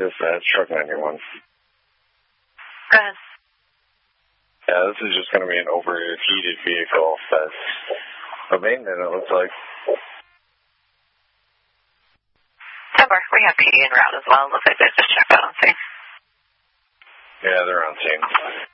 This truck 91. Go ahead. Yeah, this is just going to be an overheated vehicle that's abandoned, it looks like. Timber, we have PD en route as well. Looks like they just checked out on scene. Yeah, they're on scene.